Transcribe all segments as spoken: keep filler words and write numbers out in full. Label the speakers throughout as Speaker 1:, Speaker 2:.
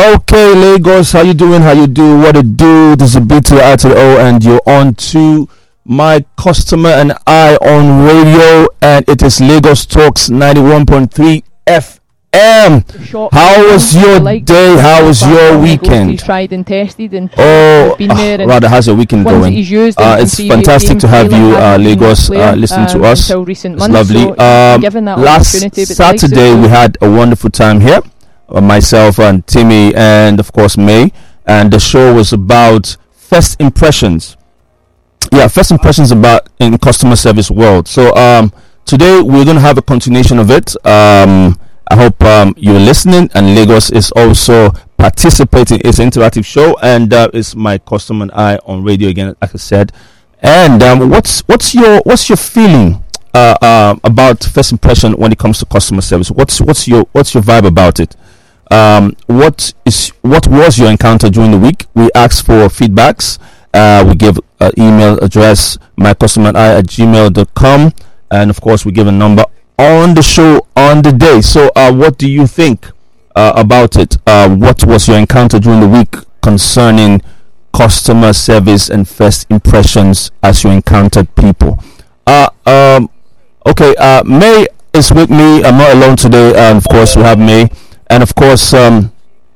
Speaker 1: Okay, Lagos, how you doing? How you do? What it do? This is B to the I to the O, and you're on to my customer and I on radio, and it is Lagos Talks ninety-one point three F M. How was your day? How was your weekend?
Speaker 2: Tried and tested, and
Speaker 1: oh,
Speaker 2: been there
Speaker 1: uh, rather, how's your weekend going? Uh, it's fantastic to have you, uh, Lagos, uh, listening to us. It's lovely. Um, last Saturday we had a wonderful time here. Uh, myself and Timmy and of course May, and the show was about first impressions. Yeah, first impressions about in customer service world. So um, today we're going to have a continuation of it. Um, I hope um, you're listening, and Lagos is also participating. It's an interactive show, and uh, it's my customer and I on radio again, like I said. And um, what's what's your what's your feeling uh, uh, about first impression when it comes to customer service? What's what's your what's your vibe about it? Um, what is what was your encounter during the week? We asked for feedbacks. Uh, we give an email address, my customer and I at gmail dot com, and of course we give a number on the show on the day. So, uh, what do you think uh, about it? Uh, what was your encounter during the week concerning customer service and first impressions as you encountered people? Uh, um, okay, uh, May is with me. I'm not alone today, and of course we have May. And of course, um,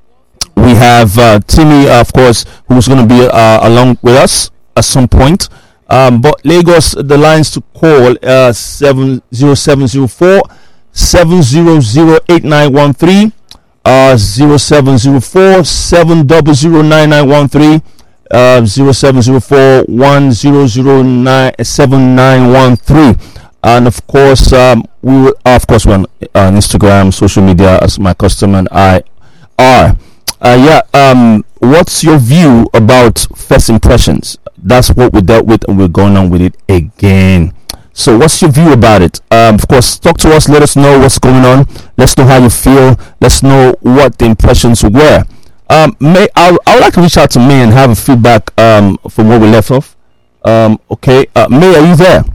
Speaker 1: we have uh, Timmy, uh, of course, who's going to be uh, along with us at some point. Um, but Lagos, the lines to call uh, seven zero seven zero four seven zero zero eight nine one three, uh, zero seven zero four seven zero zero nine nine one three, uh, zero seven zero four one zero zero nine seven nine one three. And of course, um, we will, uh, of course, we're on, uh, on Instagram, social media, as my customer and I are. Uh, yeah. Um, what's your view about first impressions? That's what we dealt with, and we're going on with it again. So, what's your view about it? Um, of course, talk to us. Let us know what's going on. Let's know how you feel. Let's know what the impressions were. Um, May I? I would like to reach out to May and have a feedback um from where we left off. Um, okay. Uh, May, are you there?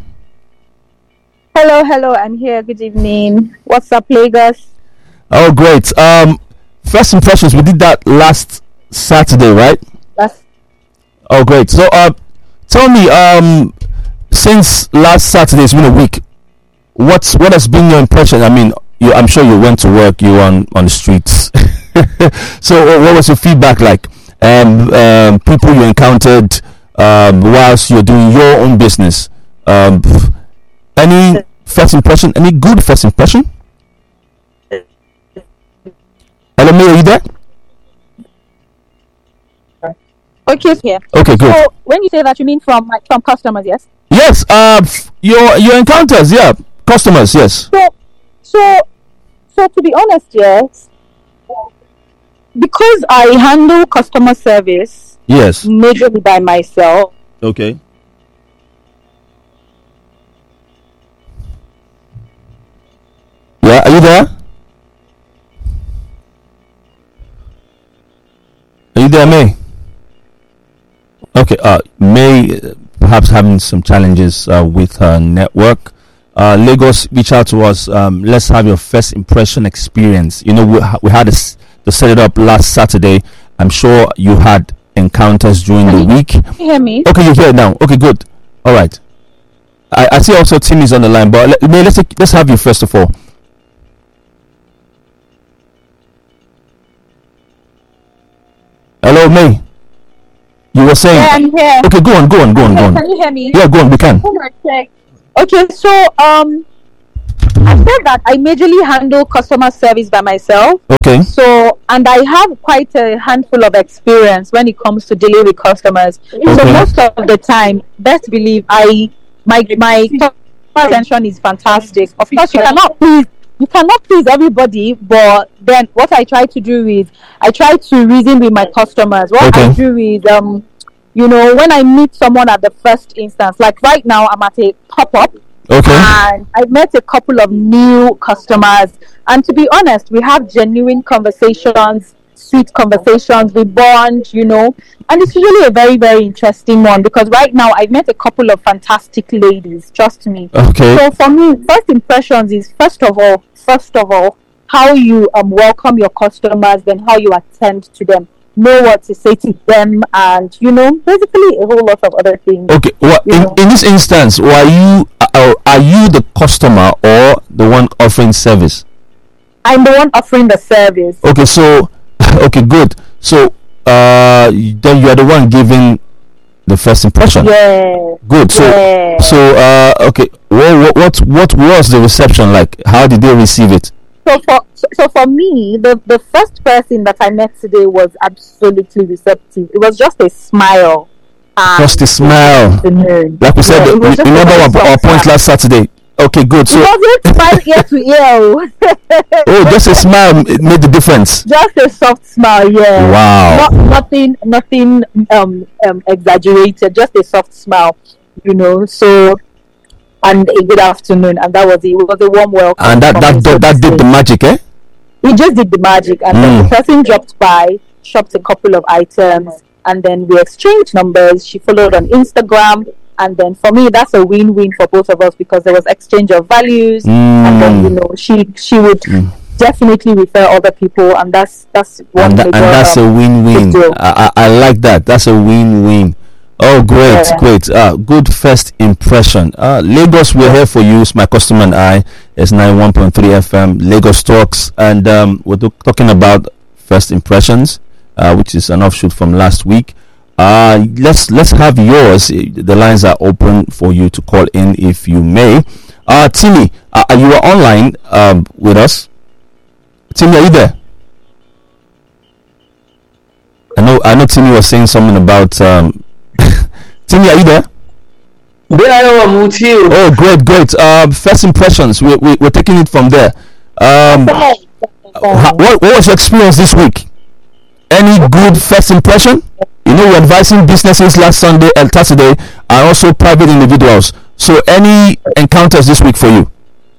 Speaker 3: Hello, hello, I'm here. Good evening. What's up, Lagos?
Speaker 1: Oh, great. Um, first impressions, we did that last Saturday, right?
Speaker 3: That's
Speaker 1: Oh, great. So, uh, tell me, um, since last Saturday, it's been a week. What's what has been your impression? I mean, you, I'm sure you went to work. You were on on the streets. So, uh, what was your feedback like? Um, um, people you encountered um, whilst you're doing your own business. Um, any first impression? Any good first impression? Hello, May, are you there?
Speaker 3: okay here.
Speaker 1: Okay, good.
Speaker 3: So when you say that, you mean from like, from customers, yes?
Speaker 1: Yes. Uh, f- your your encounters, yeah, customers, yes.
Speaker 3: So, so, so to be honest, yes, because I handle customer service
Speaker 1: Yes.
Speaker 3: majorly by myself.
Speaker 1: Okay. Yeah, are you there? Are you there, May? Okay, uh, May uh, perhaps having some challenges uh, with her network. Uh, Lagos, reach out to us. Um, let's have your first impression experience. You know, we, ha- we had a s- to set it up last Saturday. I'm sure you had encounters during the week.
Speaker 3: Can you hear me?
Speaker 1: Okay, you're here now. Okay, good. All right. I, I see also Tim is on the line, but let, May, let's take, let's have you first of all. Hello, May. You were saying.
Speaker 3: Yeah, I'm here.
Speaker 1: Okay, go on, go on, go on, go on.
Speaker 3: Can you hear me?
Speaker 1: Yeah, go on. We can.
Speaker 3: Oh my check. Okay, so um, I said that I majorly handle customer service by myself.
Speaker 1: Okay.
Speaker 3: So, and I have quite a handful of experience when it comes to dealing with customers. So
Speaker 1: Okay.
Speaker 3: most of the time, best believe I my my customer attention is fantastic. Of course, you cannot please you cannot please everybody, but then what I try to do is I try to reason with my customers. What I
Speaker 1: Okay.
Speaker 3: do is um, you know, when I meet someone at the first instance, like right now, I'm at a pop up.
Speaker 1: Okay.
Speaker 3: And I've met a couple of new customers, and to be honest, we have genuine conversations, sweet conversations, we bond, you know, and it's usually a very, very interesting one because right now I've met a couple of fantastic ladies, trust me.
Speaker 1: Okay.
Speaker 3: So for me, first impressions is first of all, first of all, how you um welcome your customers, then how you attend to them, know what to say to them, and you know, basically a whole lot of other things.
Speaker 1: Okay, well, in, in this instance, were you uh, are you the customer or the one offering service?
Speaker 3: I'm the one offering the service.
Speaker 1: Okay, so okay, good. So uh, then you are the one giving the first impression.
Speaker 3: Yeah.
Speaker 1: Good. So
Speaker 3: yeah.
Speaker 1: so uh, okay, what what what was the reception like? How did they receive it?
Speaker 3: So for so for me, the, the first person that I met today was absolutely receptive. It was just a smile.
Speaker 1: Just a smile. Like we said, yeah, the, remember our, our point last Saturday. Okay, good. So
Speaker 3: it wasn't smile ear to ear.
Speaker 1: Oh, just a smile made the difference.
Speaker 3: Just a soft smile, yeah.
Speaker 1: Wow.
Speaker 3: Not, nothing, nothing um, um exaggerated. Just a soft smile, you know. So. And a good afternoon, and that was it. It was a warm welcome.
Speaker 1: And that that that, that did the magic, eh?
Speaker 3: He just did the magic, and mm. then the person dropped by, shopped a couple of items, and then we exchanged numbers. She followed on Instagram, and then for me, that's a win-win for both of us because there was exchange of values,
Speaker 1: mm.
Speaker 3: and then you know she she would mm. definitely refer other people, and that's that's one.
Speaker 1: And, th- and that's um, a win-win. I, I I like that. That's a win-win. Oh, great, yeah. great. Uh, good first impression. Uh, Lagos, we're here for you. It's my customer and I. It's ninety-one point three F M, Lagos Talks. And um, we're do- talking about first impressions, uh, which is an offshoot from last week. Uh, let's let's have yours. The lines are open for you to call in if you may. Uh, Timmy, uh, you are online um, with us. Timmy, are you there? I know, I know Timmy was saying something about... Um, Timmy, are you there?
Speaker 2: Yeah, I'm with you.
Speaker 1: Oh, great, great. Um, first impressions. We, we we're taking it from there. Um, how, what what was your experience this week? Any good first impression? You know, we're advising businesses last Sunday and Saturday, and also private individuals. So, any encounters this week for you?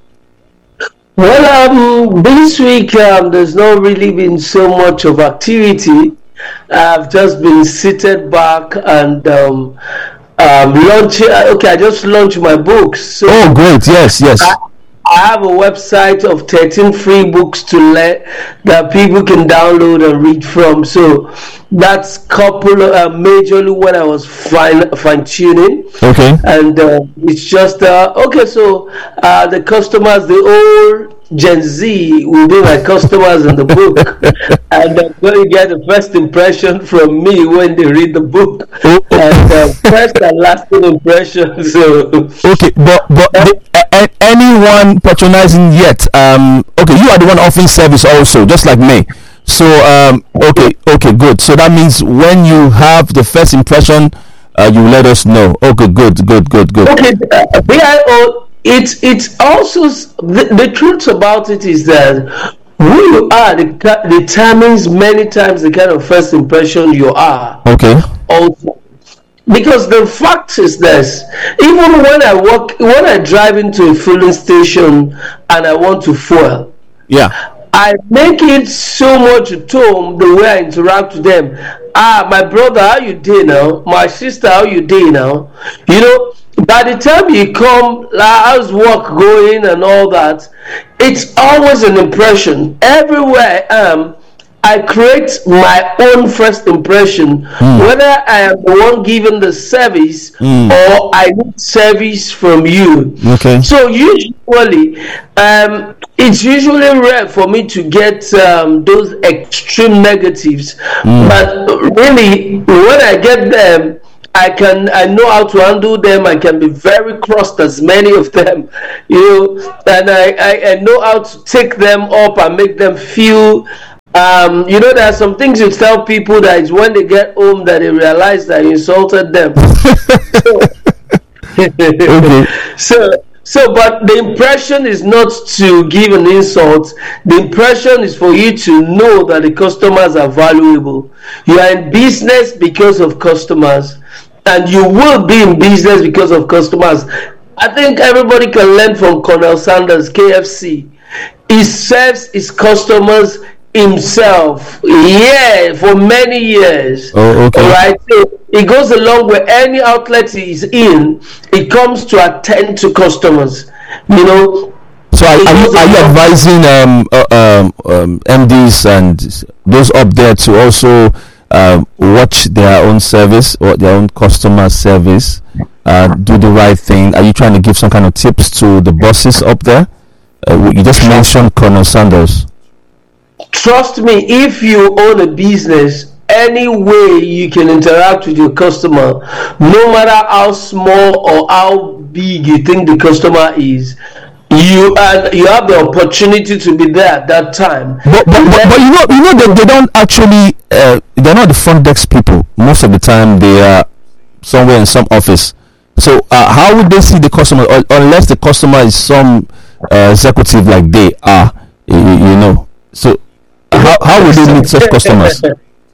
Speaker 2: Well, um, this week um, there's not really been so much of activity. I've just been seated back and um, um, launching. Okay, I just launched my books. So
Speaker 1: oh, great! Yes, yes.
Speaker 2: I, I have a website of thirteen free books to let that people can download and read from. So that's couple of, uh, majorly what I was fine fine tuning.
Speaker 1: Okay.
Speaker 2: And uh, it's just uh, okay. So uh, the customers, the old Gen Z will be my customers in the book, and they're going to get the first impression from me when they read the book, and uh, first and lasting impression. So
Speaker 1: okay, but but the, uh, anyone patronizing yet? Um, okay, you are the one offering service also, just like me. So um, okay, okay, good. So that means when you have the first impression, uh, you let us know. Okay, good, good, good, good.
Speaker 2: Okay, uh, B I O. It's it's also the, the truth about it is that who you are de- determines many times the kind of first impression you are.
Speaker 1: Okay.
Speaker 2: Also, because the fact is this: even when I walk, when I drive into a filling station and I want to fuel,
Speaker 1: yeah,
Speaker 2: I make it so much at home the way I interact with them. Ah, my brother, how you doing now? My sister, how you doing now? You know. By the time you come, how's work going and all that, it's always an impression. Everywhere I am, I create my own first impression, mm. whether I am the one giving the service mm. or I need service from you.
Speaker 1: Okay.
Speaker 2: So usually, um, it's usually rare for me to get um, those extreme negatives, mm. but really, when I get them, I can I know how to handle them. I can be very crossed as many of them, you know, and I, I, I know how to take them up and make them feel. Um, you know, there are some things you tell people that it's when they get home that they realize that you insulted them.
Speaker 1: Okay.
Speaker 2: So so, but the impression is not to give an insult. The impression is for you to know that the customers are valuable. You are in business because of customers, and you will be in business because of customers. I think everybody can learn from Colonel Sanders, K F C. He serves his customers himself, yeah, for many years.
Speaker 1: Oh, okay.
Speaker 2: All right. So it goes along with any outlet he's in. It comes to attend to customers. You know,
Speaker 1: So are, are you are you advising um, uh, um, um, M Ds and those up there to also um, watch their own service or their own customer service, uh, do the right thing? Are you trying to give some kind of tips to the bosses up there? Uh, you just mentioned Colonel Sanders.
Speaker 2: Trust me, if you own a business, any way you can interact with your customer, no matter how small or how big you think the customer is, you and you have the opportunity to be there at that time.
Speaker 1: But but, but, but you know you know that they don't actually uh, they're not the front desk people. Most of the time they are somewhere in some office. So uh, how would they see the customer uh, unless the customer is some uh, executive like they are? You, you know. So how how would they meet such customers?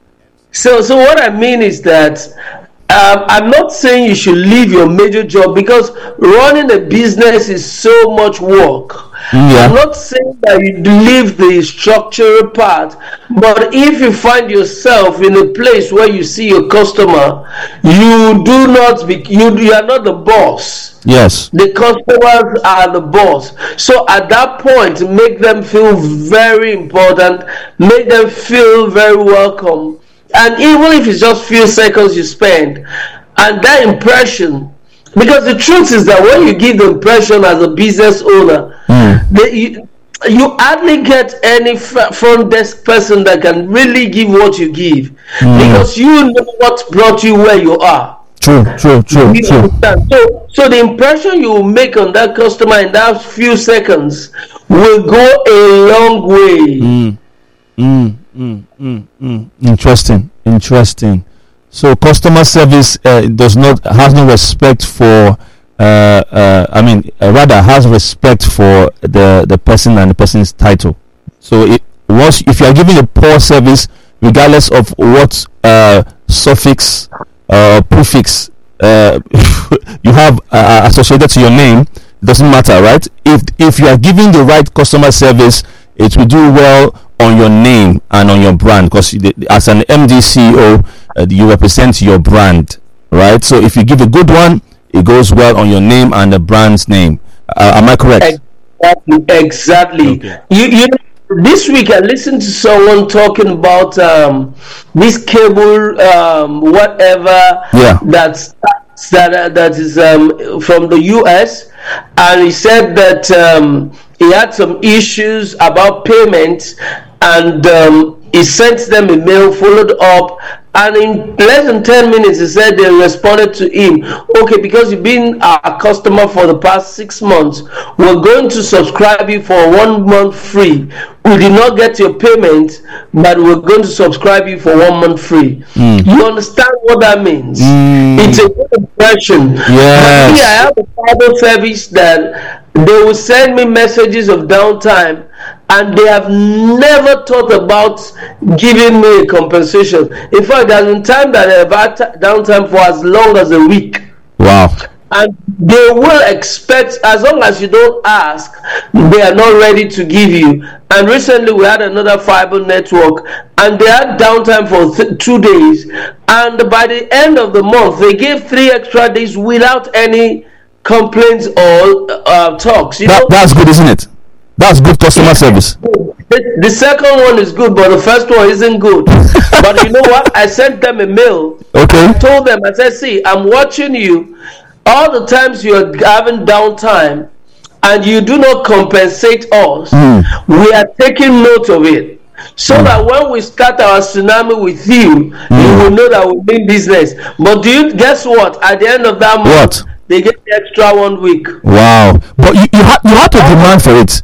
Speaker 2: So so what I mean is that Um, I'm not saying you should leave your major job, because running a business is so much work. Yeah. I'm not saying that you leave the structural part, but if you find yourself in a place where you see your customer, you do not be you, you are not the boss.
Speaker 1: Yes.
Speaker 2: The customers are the boss. So at that point, make them feel very important, make them feel very welcome. And even if it's just few seconds you spend, and that impression, because the truth is that when you give the impression as a business owner, mm. they, you, you hardly get any front desk person that can really give what you give, mm. because you know what brought you where you are.
Speaker 1: True, true, true, you true.
Speaker 2: So, so the impression you will make on that customer in that few seconds will go a long way.
Speaker 1: Mm. Mm. Mm, mm, mm. Interesting, interesting. So customer service uh, does not has no respect for. Uh, uh, I mean, uh, rather has respect for the the person and the person's title. So it once if you are giving a poor service, regardless of what uh, suffix or uh, prefix uh, you have uh, associated to your name, it doesn't matter, right? If if you are giving the right customer service, it will do well on your name and on your brand, because as an M D C E O, uh, you represent your brand, right? So if you give a good one, it goes well on your name and the brand's name. Uh, am I correct?
Speaker 2: Exactly. Exactly. Okay. You, you. This week I listened to someone talking about um, this cable, um, whatever.
Speaker 1: Yeah.
Speaker 2: That's that uh, that is um, from the U S, and he said that um, he had some issues about payment. And um, he sent them a mail, followed up, and in less than ten minutes, he said they responded to him. Okay, because you've been a customer for the past six months, we're going to subscribe you for one month free. We did not get your payment, but we're going to subscribe you for one month free. Mm. You understand what that means? Mm. It's a good impression.
Speaker 1: Yes.
Speaker 2: I have a Bible service that they will send me messages of downtime, and they have never thought about giving me a compensation. In fact, there's been time that I've had downtime for as long as a week.
Speaker 1: Wow.
Speaker 2: And they will expect, as long as you don't ask, they are not ready to give you. And recently we had another fiber network, and they had downtime for th- two days. And by the end of the month, they gave three extra days without any complaints or uh, talks. You
Speaker 1: that,
Speaker 2: know?
Speaker 1: That's good, isn't it? That's good customer service.
Speaker 2: The, the second one is good, but the first one isn't good. But you know what? I sent them a mail.
Speaker 1: Okay.
Speaker 2: I told them, I said, see, I'm watching you. All the times you are having downtime and you do not compensate us, mm. we are taking note of it. So mm. that when we start our tsunami with you, mm. you will know that we're doing business. But do you guess what? At the end of that month, what? They get the extra one week.
Speaker 1: Wow. But you, you, ha- you have to demand for it.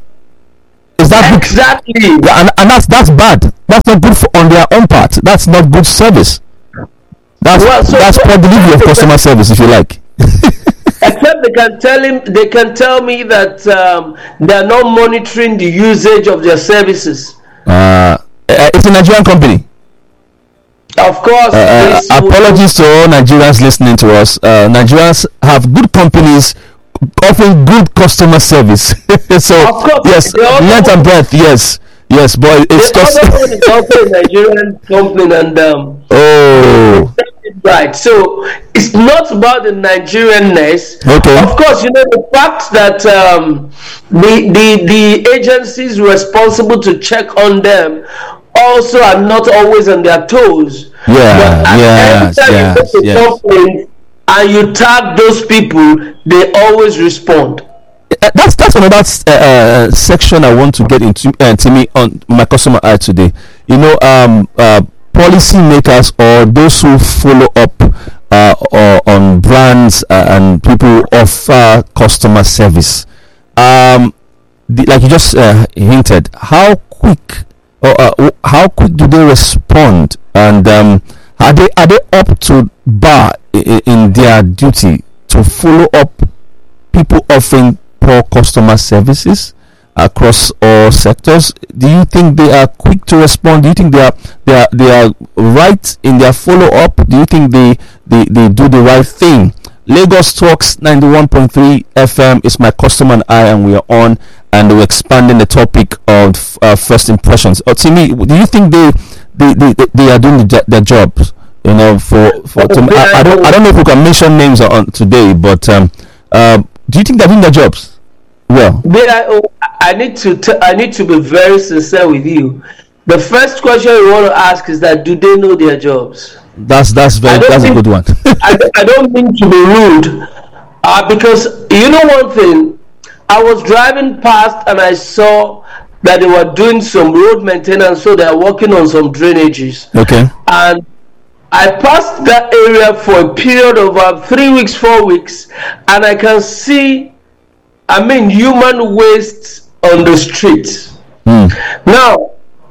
Speaker 1: Is that
Speaker 2: exactly?
Speaker 1: Good? Yeah, and, and that's that's bad. That's not good for, on their own part. That's not good service. That's well, so that's poor delivery of customer service, if you like.
Speaker 2: Except they can tell him, they can tell me that um, they are not monitoring the usage of their services.
Speaker 1: Uh, it's a Nigerian company.
Speaker 2: Of course.
Speaker 1: Uh, uh, apologies to all Nigerians listening to us. Uh, Nigerians have good companies offering good customer service. So
Speaker 2: of course,
Speaker 1: yes, length and breadth, yes, yes, but it's
Speaker 2: the
Speaker 1: just
Speaker 2: other one is also a Nigerian company, and um,
Speaker 1: oh,
Speaker 2: it right. So it's not about the Nigerianness.
Speaker 1: Okay.
Speaker 2: Of course, you know the fact that um, the the the agencies responsible to check on them also are not always on their toes.
Speaker 1: Yeah, yes, yes, yes.
Speaker 2: And you tag those people, they always respond.
Speaker 1: Uh, that's that's another uh, uh, section I want to get into, uh, to me on my customer eye today. You know, um, uh, policy makers or those who follow up uh, or on brands uh, and people who offer customer service. Um, the, like you just uh, hinted, how quick or uh, how quick do they respond, and um, are they are they up to bar in, in their duty to follow up people offering poor customer services across all sectors? Do you think they are quick to respond? Do you think they are they are they are right in their follow up? Do you think they they, they do the right thing? Lagos Talks ninety-one point three F M is my customer and I, and we are on, and we're expanding the topic of uh, first impressions. Uh, to me, do you think they they, they, they are doing the, their jobs? You know, for for to, I, I don't I don't know if we can mention names on today, but um, uh, do you think they're doing their jobs well?
Speaker 2: I, I need to t- I need to be very sincere with you. The first question you want to ask is that do they know their jobs?
Speaker 1: That's that's very that's think, a good one.
Speaker 2: I, I don't mean to be rude, uh, because you know one thing. I was driving past and I saw that they were doing some road maintenance, so they are working on some drainages.
Speaker 1: Okay.
Speaker 2: And I passed that area for a period of uh, three weeks, four weeks, and I can see, I mean, human waste on the street.
Speaker 1: Mm.
Speaker 2: Now,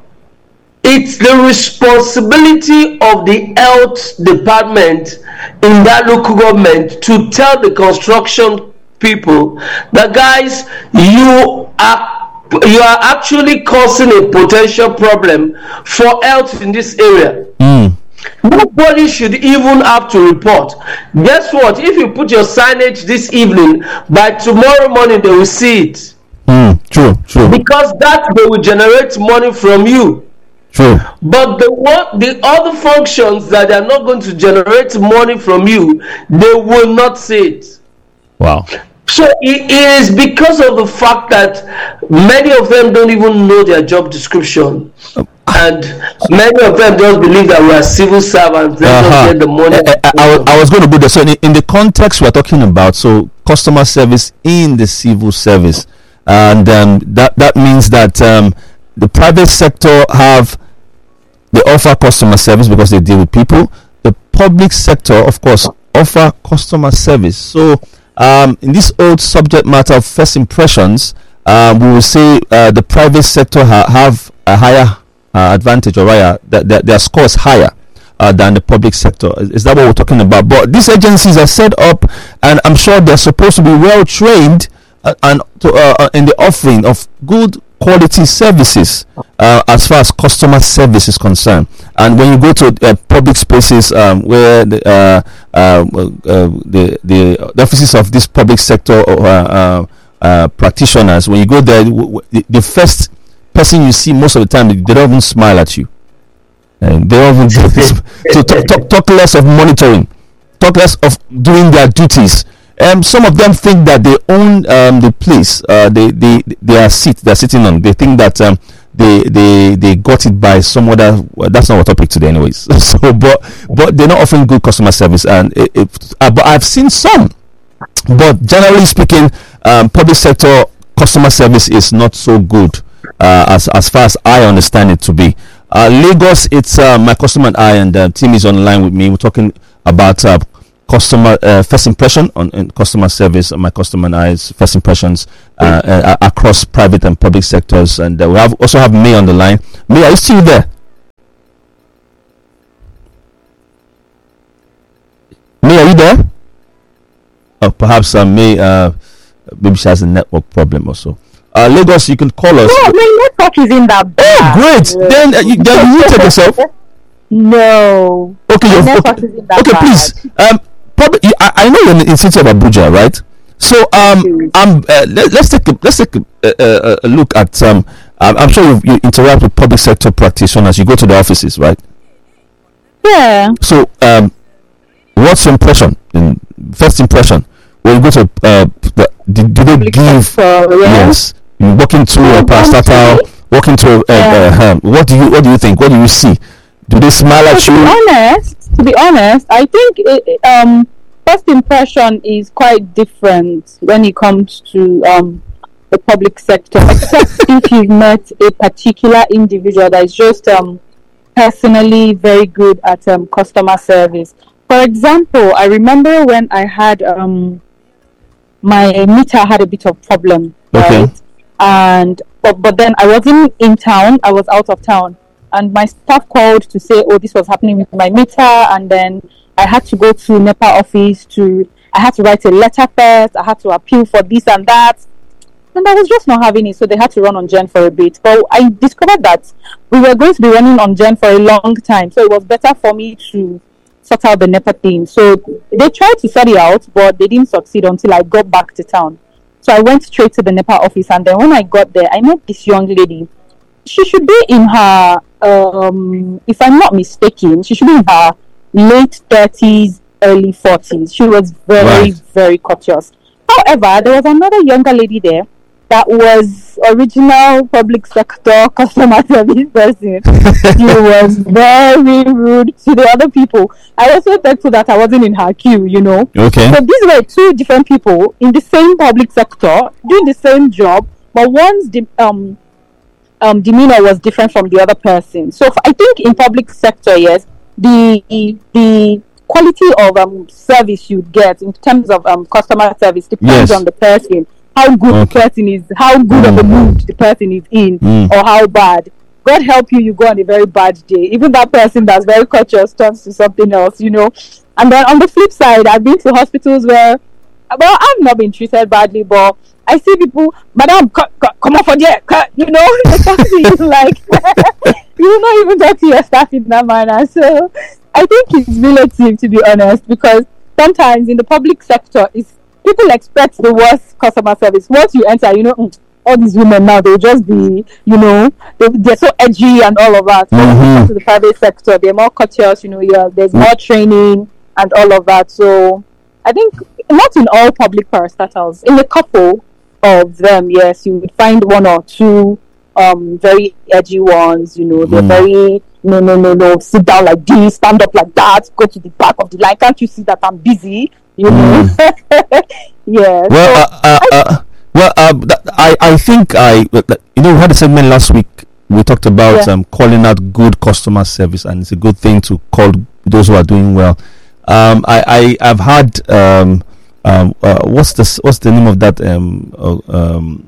Speaker 2: it's the responsibility of the health department in that local government to tell the construction people that, guys, you are you are actually causing a potential problem for health in this area.
Speaker 1: Mm.
Speaker 2: Nobody should even have to report. Guess what? If you put your signage this evening, by tomorrow morning they will see it.
Speaker 1: Mm. True, true.
Speaker 2: Because that they will generate money from you.
Speaker 1: True.
Speaker 2: But the one, the other functions that are not going to generate money from you, they will not see it.
Speaker 1: Wow.
Speaker 2: So it is because of the fact that many of them don't even know their job description, and many of them just believe that we are civil servants. They uh-huh. don't get the money.
Speaker 1: I, I, I, was, I was going to go there. So in, in the context we are talking about, so customer service in the civil service, and um, that that means that um, the private sector have they offer customer service because they deal with people. The public sector, of course, offer customer service. So Um, in this old subject matter of first impressions, um, we will say uh, the private sector ha- have a higher uh, advantage, or higher, that th- their score is higher uh, than the public sector. Is, is that what we're talking about? But these agencies are set up, and I'm sure they're supposed to be well trained uh, and to, uh, in the offering of good quality services uh, as far as customer service is concerned. And when you go to uh, public spaces um, where the, uh, uh, uh, the, the the offices of this public sector uh, uh, uh, practitioners, when you go there, w- w- the first person you see most of the time, they don't even smile at you. And they don't even so talk, talk, talk less of monitoring, talk less of doing their duties. Um, some of them think that they own um, the place, uh, they, they, their seat they're sitting on. They think that um, they, they, they got it by some other. Well, that's not our topic today, anyways. So, but but they're not offering good customer service, and it, it, uh, but I've seen some. But generally speaking, um, public sector customer service is not so good uh, as as far as I understand it to be. Uh, Lagos, it's uh, my customer and I, and the team is online with me. We're talking about. Uh, customer uh, first impression on, on customer service, on my customer and I's first impressions uh, uh, across private and public sectors, and uh, we have also have May on the line. May, are you still there? May, are you there? Oh, perhaps uh, May uh, maybe she has a network problem or so. Uh, Lagos, you can call us.
Speaker 3: No, my network is in that bad.
Speaker 1: Oh, great! Yeah. Then uh, you, then you take yourself.
Speaker 3: No.
Speaker 1: Okay, you're, okay, okay please. Um, probably I, I know you're in the city of Abuja, right? So um, um, uh, let, let's take a, let's take a, a, a look at um. I'm, I'm sure you, you interact with public sector practitioners. You go to the offices, right?
Speaker 3: Yeah.
Speaker 1: So um, what's your impression? In first impression, when you go to uh, the, did, did they give?
Speaker 3: Sector, yeah.
Speaker 1: Yes, you walk into a parastatal, walk into a, yeah. uh, uh, what do you what do you think? What do you see? Do they smile at
Speaker 3: so
Speaker 1: you?
Speaker 3: To be honest, to be honest, I think it, um, first impression is quite different when it comes to um, the public sector, except if you've met a particular individual that is just um, personally very good at um, customer service. For example, I remember when I had um, my meter had a bit of problem,
Speaker 1: okay.
Speaker 3: right? And but, but then I wasn't in town; I was out of town, and my staff called to say, "Oh, this was happening with my meter," and then I had to go to NEPA office to. I had to write a letter first. I had to appeal for this and that, and I was just not having it, so they had to run on Gen for a bit. But I discovered that we were going to be running on Gen for a long time, so it was better for me to sort out the NEPA thing. So they tried to sort it out, but they didn't succeed until I got back to town. So I went straight to the NEPA office, and then when I got there, I met this young lady. She should be in her, um, if I'm not mistaken, she should be in her late thirties, early forties. She was very, right. very courteous. However, there was another younger lady there that was original public sector customer service person. She was very rude to the other people. I was so thankful that I wasn't in her queue, you know.
Speaker 1: Okay.
Speaker 3: So these were two different people in the same public sector doing the same job, but one's de- um um demeanor was different from the other person. So I think in public sector, yes, the the quality of um service you get in terms of um customer service depends yes. on the person. How good okay. the person is, how good mm. of a mood the person is in, mm. or how bad. God help you, you go on a very bad day. Even that person that's very courteous turns to something else, you know. And then on the flip side, I've been to hospitals where, well, I've not been treated badly, but I see people, Madam, c- c- come on for there, c-, you know, they talk to you like, you will not even talk to your staff in that manner. So I think it's relative, to be honest, because sometimes in the public sector, it's people expect the worst customer service. Once you enter, you know, mm, all these women now, they'll just be, you know, they, they're so edgy and all of that. So mm-hmm. when you come to the private sector, they're more courteous, you know, yeah, there's more training and all of that. So I think not in all public parastatals, in a couple of them, yes, you would find one or two um, very edgy ones, you know, they're mm. very, no, no, no, no, sit down like this, stand up like that, go to the back of the line. Can't you see that I'm busy? You know, mm. yeah.
Speaker 1: Well, so, uh, uh, uh, well, uh, th- I, I think I, you know, we had a segment last week. We talked about yeah. um, calling out good customer service, and it's a good thing to call those who are doing well. Um, I, I, I've had um, um, uh, what's the what's the name of that um, uh, um,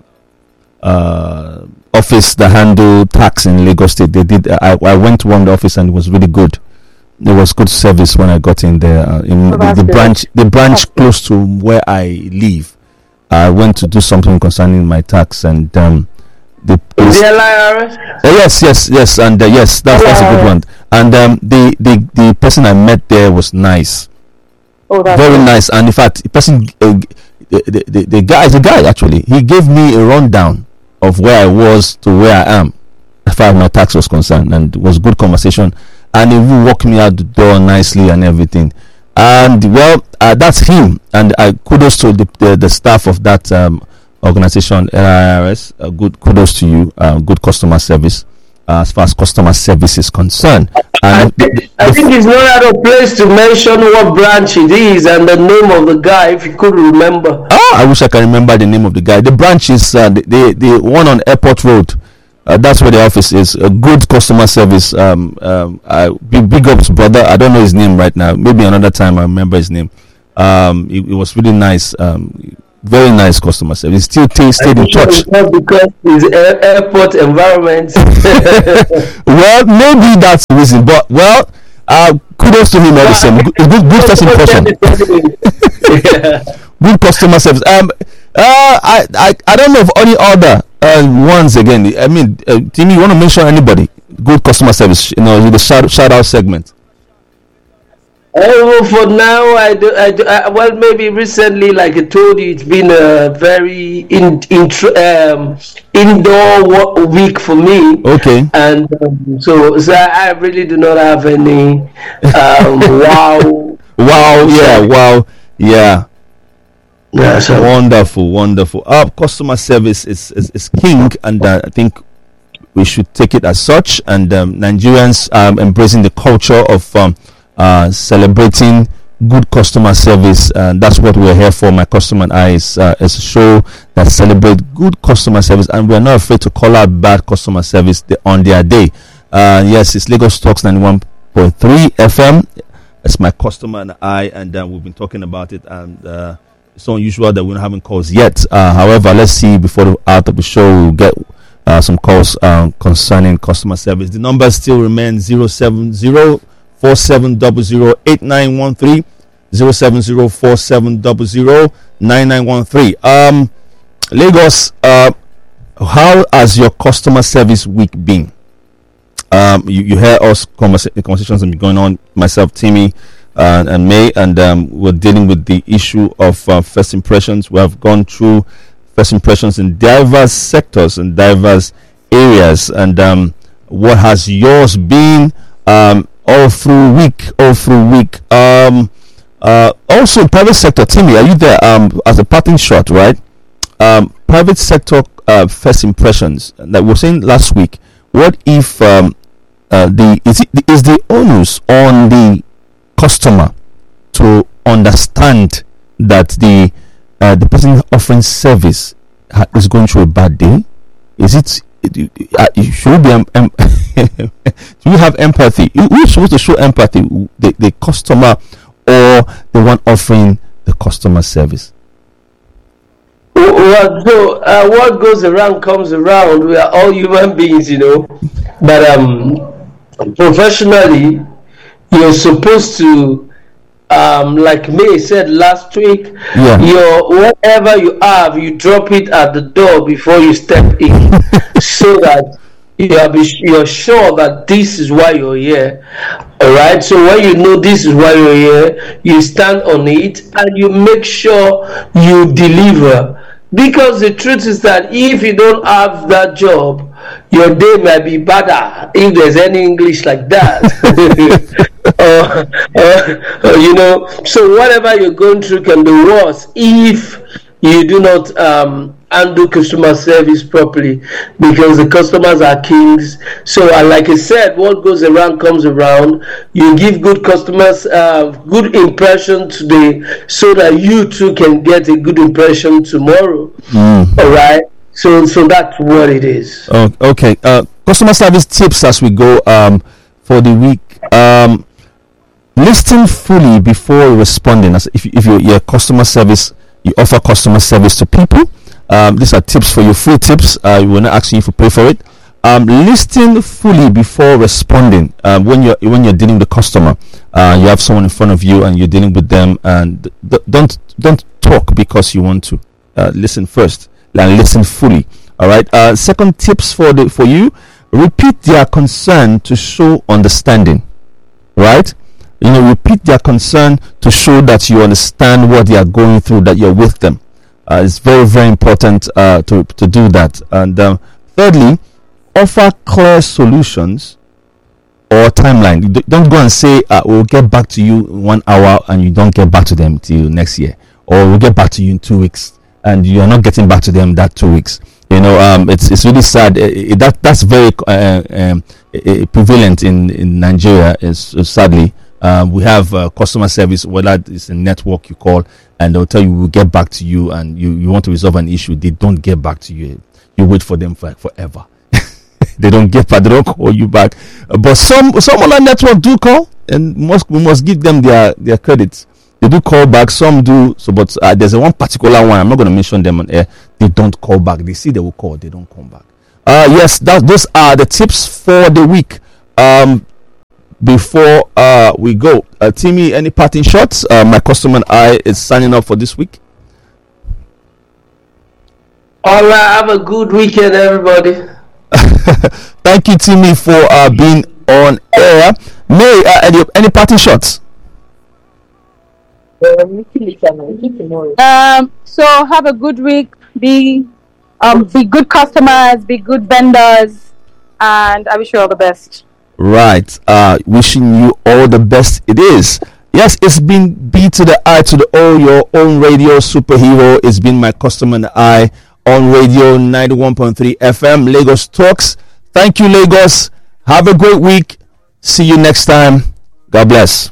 Speaker 1: uh, office that handle tax in Lagos State? They did. I, I went to one of the office and it was really good. There was good service when I got in there. Uh, in oh, the, the branch, the branch close to where I live. I went to do something concerning my tax, and um, the
Speaker 2: is the L I R S?
Speaker 1: Uh, yes, yes, yes, and uh, yes, that's that's a good one. And um, the, the the person I met there was nice,
Speaker 3: oh, that's
Speaker 1: very
Speaker 3: good.
Speaker 1: nice. And in fact, the person, uh, the, the the the guy is a guy actually. He gave me a rundown of where I was to where I am, as far as my tax was concerned, and it was good conversation. And he will walk me out the door nicely and everything. And well, uh, that's him. And uh, kudos to the, the the staff of that um, organization, L I R S. Uh, good kudos to you. Uh, good customer service, uh, as far as customer service is concerned. And
Speaker 2: I,
Speaker 1: the, the,
Speaker 2: I think it's not out of place to mention what branch it is and the name of the guy, if you could remember.
Speaker 1: Oh, I wish I can remember the name of the guy. The branch is uh, the, the the one on Airport Road. Uh, that's where the office is. A good customer service. Um, um, I, big, big ups, brother. I don't know his name right now. Maybe another time I remember his name. Um, it, it was really nice. Um, very nice customer service. Still t- stayed in touch.
Speaker 2: It's not because it's air, airport environment.
Speaker 1: Well, maybe that's the reason. But well, uh, kudos to him. All the same. Good, good, good first impression. Yeah. Good customer service. Um, uh, I, I, I don't know of any other. Uh, once again, I mean, uh, Timmy, you want to mention anybody? Good customer service, you know, the shout, shout out segment.
Speaker 2: Oh, for now, I do, I do. I, well, maybe recently, like I told you, it's been a very in, in, um, indoor work week for me.
Speaker 1: Okay.
Speaker 2: And um, so, so I really do not have any um, wow.
Speaker 1: Wow, yeah, wow, yeah.
Speaker 2: Yeah, so.
Speaker 1: Wonderful, wonderful. Our customer service is, is, is king, and uh, I think we should take it as such. And um, Nigerians um, embracing the culture of um, uh, celebrating good customer service, and that's what we're here for. My Customer and I is, uh, is a show that celebrates good customer service, and we're not afraid to call out bad customer service on their day. Uh, yes, it's Lagos Talks ninety-one point three F M. It's My Customer and I, and uh, we've been talking about it, and uh, it's unusual that we're not having calls yet. Uh, however, let's see before the out of the show we'll get uh, some calls um, concerning customer service. The number still remains zero seven zero four seven zero zero eight nine one three, zero seven zero four seven zero zero nine nine one three. Um, Lagos, uh, how has your customer service week been? Um, you, you hear us conversa- the conversations have been going on, myself, Timmy, uh, and May, and um, we're dealing with the issue of uh, first impressions. We have gone through first impressions in diverse sectors and diverse areas, and um, what has yours been um, all through week, all through week? Um, uh, also, in private sector, Timmy, are you there? Um, as a parting shot, right? Um, private sector uh, first impressions that we were saying last week. What if um, uh, the is it is the onus on the customer to understand that the uh, the person offering service ha- is going through a bad day? Is it? it uh, should be um, um, do you have empathy? Who is supposed to show empathy? The the customer or the one offering the customer service?
Speaker 2: Well, so uh, what goes around comes around. We are all human beings, you know. But um, professionally, you're supposed to, um, like May said last week,
Speaker 1: yeah.
Speaker 2: your whatever you have, you drop it at the door before you step in, so that you are you're sure that this is why you're here. All right. So when you know this is why you're here, you stand on it and you make sure you deliver. Because the truth is that if you don't have that job, your day might be better, if there's any English like that. uh, uh, uh, you know, so whatever you're going through can be worse if you do not um, handle customer service properly, because the customers are kings. So uh, like I said, what goes around comes around. You give good customers uh, good impression today, so that you too can get a good impression tomorrow.
Speaker 1: Mm.
Speaker 2: All right. So so that's what it is.
Speaker 1: Oh, okay. Uh, customer service tips as we go um, for the week. Um, listen fully before responding. As if if you're, you're customer service, you offer customer service to people. Um, these are tips for you, free tips. Uh, we're not asking you to pay for it. Um, listen fully before responding. Um, when you're when you're dealing with the customer, uh, you have someone in front of you and you're dealing with them, and th- don't don't talk because you want to. Uh, listen first and listen fully. All right. Uh, second tips for the for you: repeat their concern to show understanding. Right. You know, repeat their concern to show that you understand what they are going through, that you're with them. Uh, it's very, very important uh, to to do that. And um, thirdly, offer clear solutions or timeline. D- don't go and say uh, we'll get back to you in one hour and you don't get back to them till next year, or we'll get back to you in two weeks and you are not getting back to them that two weeks. You know, um, it's it's really sad. It, it, that that's very uh, um, it, prevalent in in Nigeria. Is uh, sadly. Um, we have uh, customer service, whether it's a network you call, and they'll tell you we'll get back to you, and you, you want to resolve an issue. They don't get back to you. You wait for them for forever. They don't get back. They don't call you back. Uh, but some some other network do call, and must we must give them their their credits. They do call back. Some do. So, but uh, there's a one particular one. I'm not going to mention them on air. They don't call back. They see they will call. They don't come back. Uh yes, that those are the tips for the week. Um. Before uh, we go, uh, Timmy, any parting shots? Uh, my customer and I is signing up for this week.
Speaker 2: All right, have a good weekend, everybody.
Speaker 1: Thank you, Timmy, for uh, being on air. May, uh, any, any parting shots?
Speaker 3: Um, so have a good week. Be um, be good customers. Be good vendors, and I wish you all the best.
Speaker 1: Right. Uh, wishing you all the best. It is Yes, it's been B to the I to the O, your own radio superhero. It's been my customer and I on radio ninety-one point three F M, Lagos Talks. Thank you, Lagos. Have a great week. See you next time. God bless.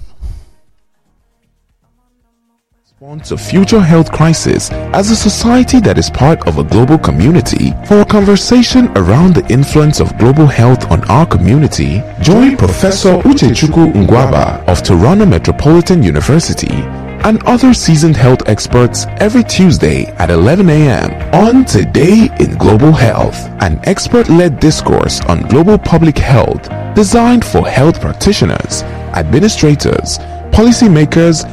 Speaker 4: To future health crisis as a society that is part of a global community. For a conversation around the influence of global health on our community, join Professor Uchechukwu Ngwaba of Toronto Metropolitan University and other seasoned health experts every Tuesday at eleven a.m. on Today in Global Health, an expert-led discourse on global public health designed for health practitioners, administrators, policymakers,